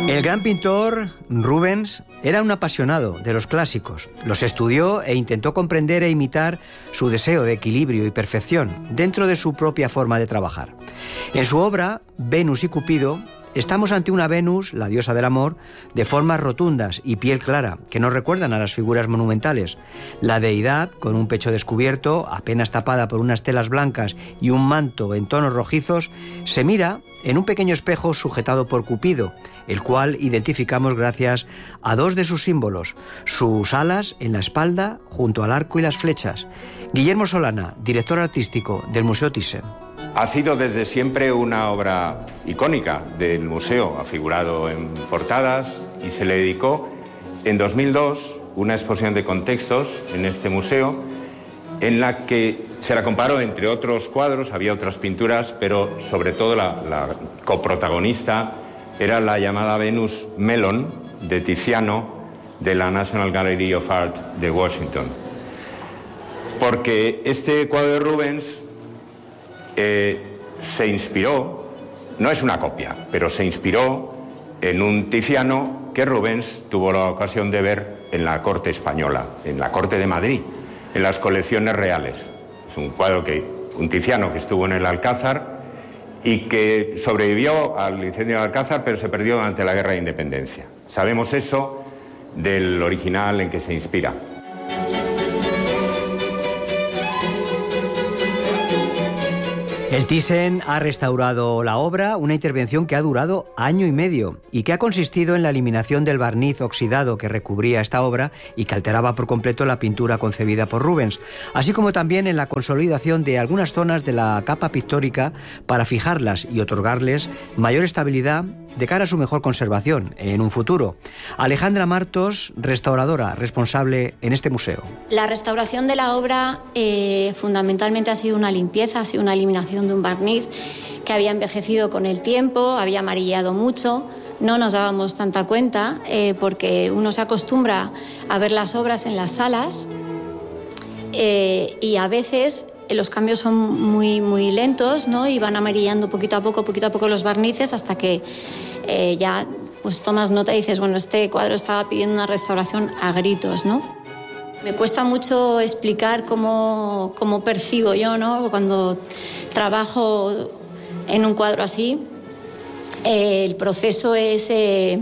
El gran pintor Rubens era un apasionado de los clásicos. Los estudió e intentó comprender e imitar su deseo de equilibrio y perfección dentro de su propia forma de trabajar. En su obra, Venus y Cupido, estamos ante una Venus, la diosa del amor, de formas rotundas y piel clara, que nos recuerdan a las figuras monumentales. La deidad, con un pecho descubierto, apenas tapada por unas telas blancas y un manto en tonos rojizos, se mira en un pequeño espejo sujetado por Cupido, el cual identificamos gracias a dos de sus símbolos, sus alas en la espalda junto al arco y las flechas. Guillermo Solana, director artístico del Museo Thyssen. Ha sido desde siempre una obra icónica del museo, ha figurado en portadas y se le dedicó en 2002 una exposición de contextos en este museo en la que se la comparó entre otros cuadros, había otras pinturas, pero sobre todo la coprotagonista era la llamada Venus Melon de Tiziano de la National Gallery of Art de Washington. Porque este cuadro de Rubens se inspiró, no es una copia, pero se inspiró en un Tiziano que Rubens tuvo la ocasión de ver en la corte española, en la corte de Madrid, en las colecciones reales. Es un cuadro un Tiziano que estuvo en el Alcázar y que sobrevivió al incendio del Alcázar, pero se perdió durante la Guerra de Independencia. Sabemos eso del original en que se inspira. El Thyssen ha restaurado la obra, una intervención que ha durado año y medio y que ha consistido en la eliminación del barniz oxidado que recubría esta obra y que alteraba por completo la pintura concebida por Rubens, así como también en la consolidación de algunas zonas de la capa pictórica para fijarlas y otorgarles mayor estabilidad de cara a su mejor conservación en un futuro. Alejandra Martos, restauradora responsable en este museo. La restauración de la obra fundamentalmente ha sido una limpieza, ha sido una eliminación de un barniz que había envejecido con el tiempo, había amarillado mucho. No nos dábamos tanta cuenta porque uno se acostumbra a ver las obras en las salas y a veces los cambios son muy, muy lentos, ¿no? Y van amarillando poquito a poco los barnices hasta que ya pues tomas nota y dices, bueno, este cuadro estaba pidiendo una restauración a gritos, ¿no? Me cuesta mucho explicar cómo percibo yo, ¿no? Cuando trabajo en un cuadro así, el proceso es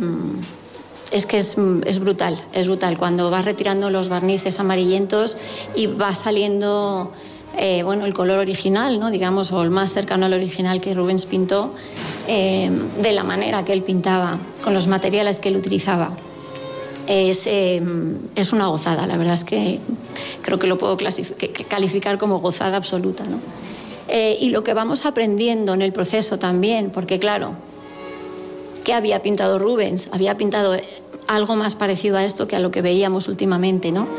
brutal, es brutal. Cuando vas retirando los barnices amarillentos y va saliendo el color original, ¿no? Digamos, o el más cercano al original que Rubens pintó, de la manera que él pintaba, con los materiales que él utilizaba. Es una gozada, la verdad es que creo que lo puedo calificar como gozada absoluta, ¿no? Y lo que vamos aprendiendo en el proceso también, porque claro, ¿qué había pintado Rubens? Había pintado algo más parecido a esto que a lo que veíamos últimamente, ¿no?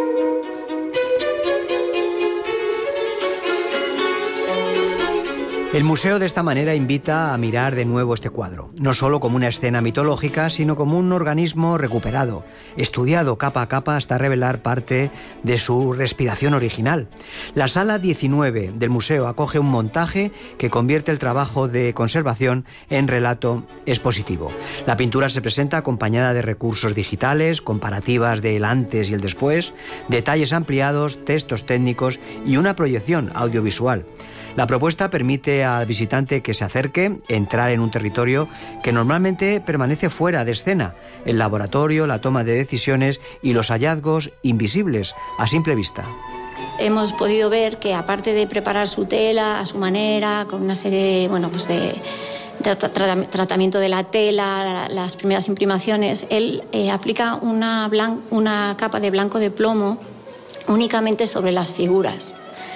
El museo de esta manera invita a mirar de nuevo este cuadro, no solo como una escena mitológica, sino como un organismo recuperado, estudiado capa a capa hasta revelar parte de su respiración original. La sala 19 del museo acoge un montaje que convierte el trabajo de conservación en relato expositivo. La pintura se presenta acompañada de recursos digitales, comparativas del antes y el después, detalles ampliados, textos técnicos y una proyección audiovisual. La propuesta permite al visitante que se acerque entrar en un territorio que normalmente permanece fuera de escena, el laboratorio, la toma de decisiones y los hallazgos invisibles a simple vista. Hemos podido ver que aparte de preparar su tela a su manera, con una serie de tratamiento de la tela, las primeras imprimaciones, él aplica una capa de blanco de plomo únicamente sobre las figuras.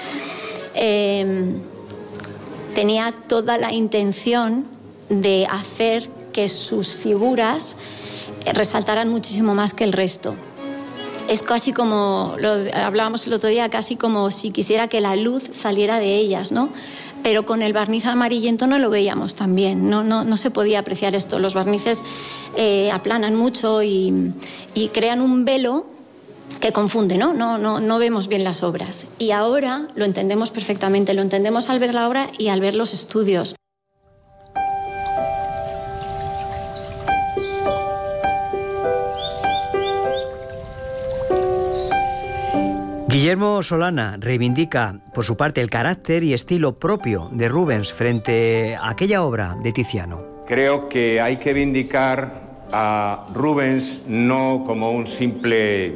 Tenía toda la intención de hacer que sus figuras resaltaran muchísimo más que el resto. Es casi como, hablábamos el otro día, casi como si quisiera que la luz saliera de ellas, ¿no? Pero con el barniz amarillento no lo veíamos tan bien, no se podía apreciar esto. Los barnices aplanan mucho y crean un velo que confunde, ¿no? No vemos bien las obras. Y ahora lo entendemos perfectamente, lo entendemos al ver la obra y al ver los estudios. Guillermo Solana reivindica, por su parte, el carácter y estilo propio de Rubens frente a aquella obra de Tiziano. Creo que hay que vindicar a Rubens no como un simple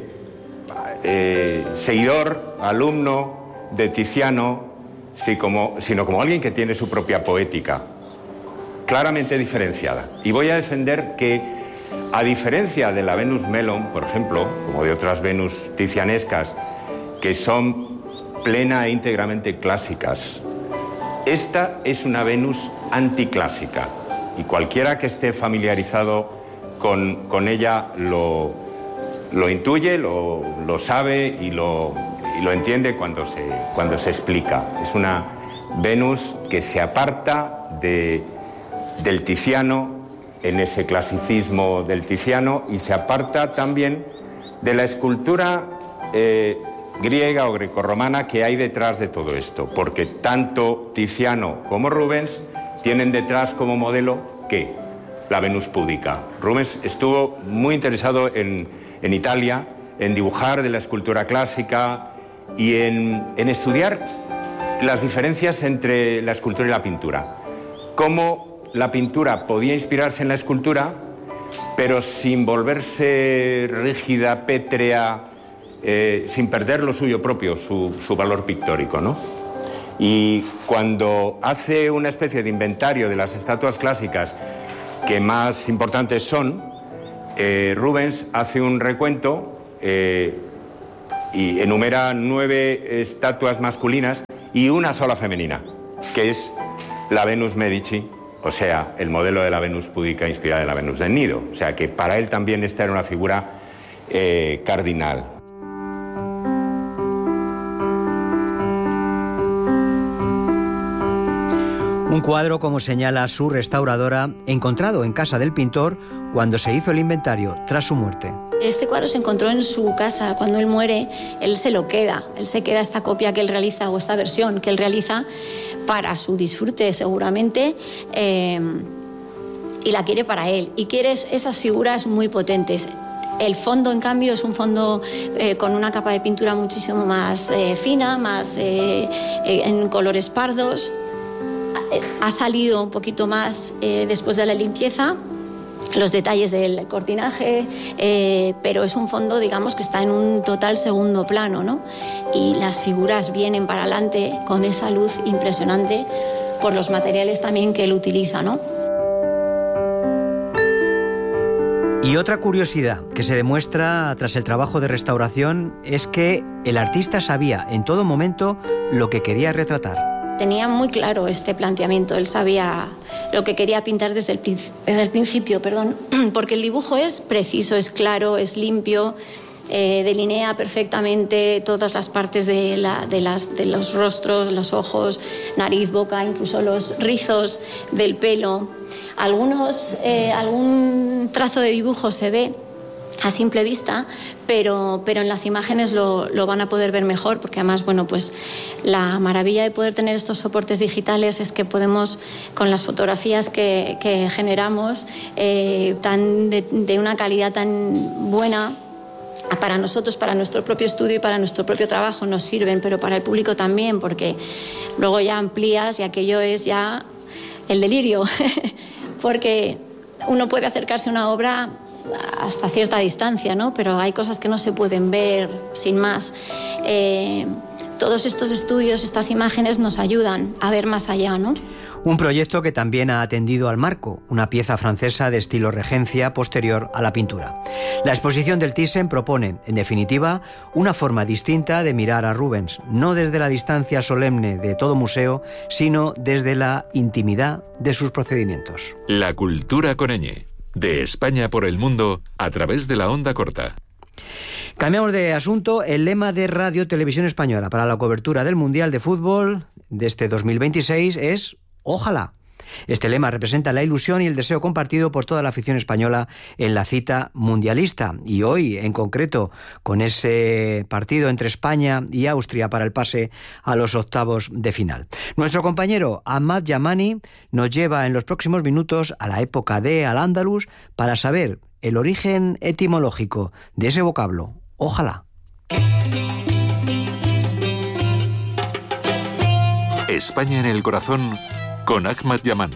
seguidor, alumno de Tiziano, sino como alguien que tiene su propia poética, claramente diferenciada. Y voy a defender que, a diferencia de la Venus Melon, por ejemplo, como de otras Venus tizianescas, que son plena e íntegramente clásicas, esta es una Venus anticlásica. Y cualquiera que esté familiarizado con ella lo intuye, lo sabe y lo entiende cuando se explica. Es una Venus que se aparta del Tiziano, en ese clasicismo del Tiziano, y se aparta también de la escultura griega o grecorromana que hay detrás de todo esto, porque tanto Tiziano como Rubens tienen detrás como modelo, ¿qué? La Venus púdica. Rubens estuvo muy interesado en Italia, en dibujar de la escultura clásica y en estudiar las diferencias entre la escultura y la pintura. Cómo la pintura podía inspirarse en la escultura, pero sin volverse rígida, pétrea, sin perder lo suyo propio, su valor pictórico, ¿no? Y cuando hace una especie de inventario de las estatuas clásicas que más importantes son, Rubens hace un recuento y enumera 9 estatuas masculinas y una sola femenina, que es la Venus Medici, o sea, el modelo de la Venus púdica inspirada en la Venus del Nido. O sea, que para él también esta era una figura cardinal. Un cuadro, como señala su restauradora, encontrado en casa del pintor cuando se hizo el inventario tras su muerte. Este cuadro se encontró en su casa. Cuando él muere, él se lo queda. Él se queda esta copia que él realiza, o esta versión que él realiza, para su disfrute seguramente, y la quiere para él. Y quiere esas figuras muy potentes. El fondo, en cambio, es un fondo con una capa de pintura muchísimo más fina, más en colores pardos. Ha salido un poquito más después de la limpieza, los detalles del cortinaje, pero es un fondo, digamos, que está en un total segundo plano, ¿no? Y las figuras vienen para adelante con esa luz impresionante por los materiales también que él utiliza, ¿no? Y otra curiosidad que se demuestra tras el trabajo de restauración es que el artista sabía en todo momento lo que quería retratar. Tenía muy claro este planteamiento, él sabía lo que quería pintar desde el principio, porque el dibujo es preciso, es claro, es limpio, delinea perfectamente todas las partes de los rostros, los ojos, nariz, boca, incluso los rizos del pelo. Algún trazo de dibujo se ve a simple vista, pero en las imágenes lo van a poder ver mejor, porque además, bueno, pues la maravilla de poder tener estos soportes digitales es que podemos, con las fotografías que generamos, de una calidad tan buena, para nosotros, para nuestro propio estudio y para nuestro propio trabajo nos sirven, pero para el público también, porque luego ya amplías y aquello es ya el delirio, porque uno puede acercarse a una obra hasta cierta distancia, ¿no? Pero hay cosas que no se pueden ver sin más. Todos estos estudios, estas imágenes nos ayudan a ver más allá, ¿no? Un proyecto que también ha atendido al marco, una pieza francesa de estilo regencia posterior a la pintura. La exposición del Thyssen propone, en definitiva, una forma distinta de mirar a Rubens, no desde la distancia solemne de todo museo, sino desde la intimidad de sus procedimientos. La cultura con ñ. De España por el mundo, a través de la onda corta. Cambiamos de asunto. El lema de Radio Televisión Española para la cobertura del Mundial de Fútbol de este 2026 es «Ojalá». Este lema representa la ilusión y el deseo compartido por toda la afición española en la cita mundialista. Y hoy, en concreto, con ese partido entre España y Austria para el pase a los octavos de final. Nuestro compañero Ahmad Yamani nos lleva en los próximos minutos a la época de Al-Ándalus para saber el origen etimológico de ese vocablo. Ojalá. España en el corazón con Ahmad Yaman.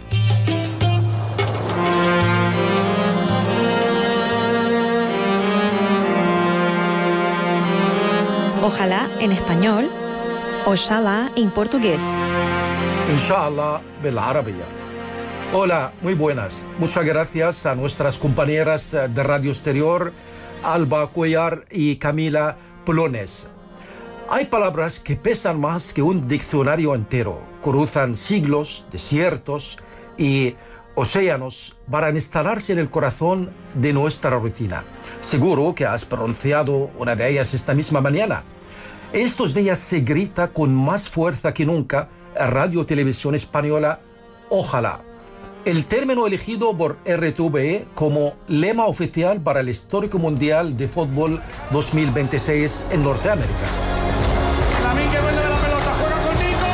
Ojalá en español, Oxalá en portugués. Inshallah بالعربية. Hola, muy buenas. Muchas gracias a nuestras compañeras de Radio Exterior, Alba Cuellar y Camila Polones. Hay palabras que pesan más que un diccionario entero. Cruzan siglos, desiertos y océanos para instalarse en el corazón de nuestra rutina. Seguro que has pronunciado una de ellas esta misma mañana. Estos días se grita con más fuerza que nunca en Radio Televisión Española, ojalá. El término elegido por RTVE como lema oficial para el histórico Mundial de Fútbol 2026 en Norteamérica. Lamine que vuelve la pelota, juega con Nico.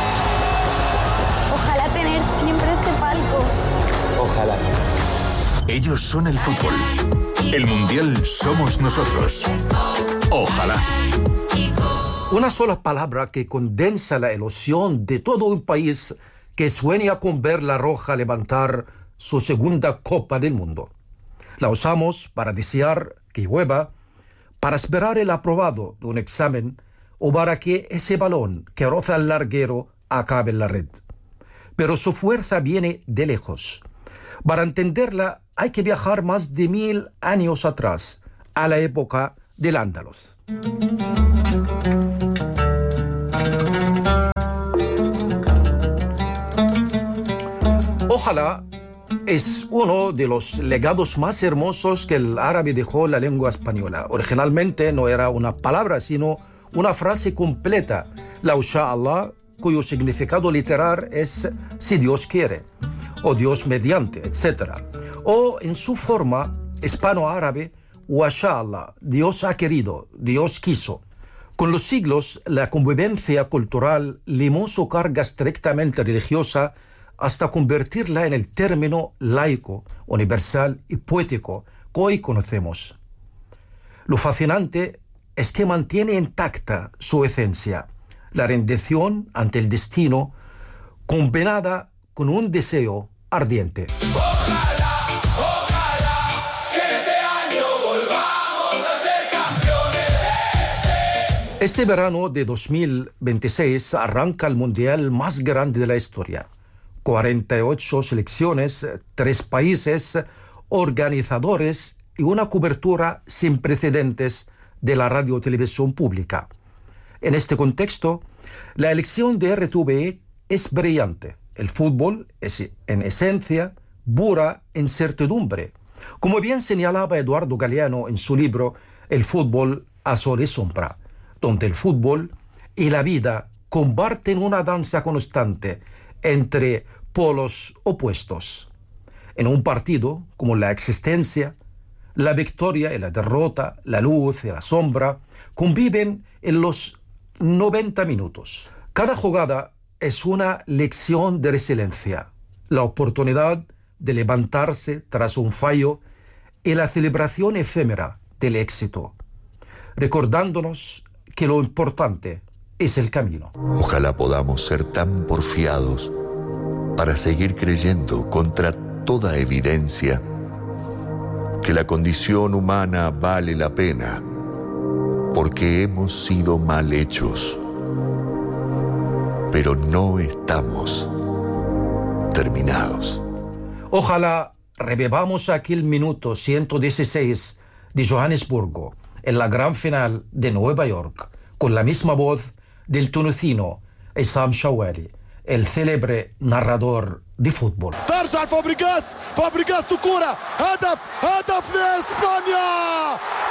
Ojalá tener siempre este palco. Ojalá. Ellos son el fútbol. El Mundial somos nosotros. Ojalá. Una sola palabra que condensa la ilusión de todo un país que sueña con ver la Roja levantar su segunda Copa del Mundo. La usamos para desear que llueva, para esperar el aprobado de un examen o para que ese balón que roza el larguero acabe en la red. Pero su fuerza viene de lejos. Para entenderla hay que viajar más de 1000 años atrás, a la época del Andaluz. Ojalá es uno de los legados más hermosos que el árabe dejó la lengua española. Originalmente no era una palabra, sino una frase completa, la Inshallah, cuyo significado literal es si Dios quiere, o Dios mediante, etc. O en su forma hispano-árabe, Inshallah, Dios ha querido, Dios quiso. Con los siglos, la convivencia cultural limó su carga estrictamente religiosa hasta convertirla en el término laico, universal y poético que hoy conocemos. Lo fascinante es que mantiene intacta su esencia, la rendición ante el destino, combinada con un deseo ardiente. Ojalá, ojalá que este año volvamos a ser campeones de Este verano de 2026 arranca el mundial más grande de la historia. 48 selecciones, 3 países, organizadores y una cobertura sin precedentes de la radio-televisión pública. En este contexto, la elección de RTVE es brillante. El fútbol es, en esencia, pura incertidumbre. Como bien señalaba Eduardo Galeano en su libro El fútbol a sol y sombra, donde el fútbol y la vida comparten una danza constante entre polos opuestos. En un partido como la existencia, la victoria y la derrota, la luz y la sombra conviven en los 90 minutos. Cada jugada es una lección de resiliencia, la oportunidad de levantarse tras un fallo y la celebración efímera del éxito, recordándonos que lo importante es el camino. Ojalá podamos ser tan porfiados para seguir creyendo contra toda evidencia que la condición humana vale la pena porque hemos sido mal hechos, pero no estamos terminados. Ojalá revivamos aquel minuto 116 de Johannesburgo en la gran final de Nueva York con la misma voz del tunecino Issam Shawali, el célebre narrador de fútbol. ترجع فابريغاس وكرة هدف لإسبانيا